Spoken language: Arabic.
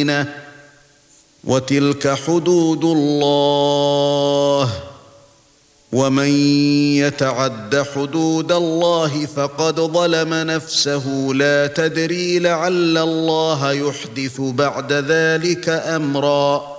بينه وتلك حدود الله ومن يتعد حدود الله فقد ظلم نفسه لا تدري لعل الله يحدث بعد ذلك أمرا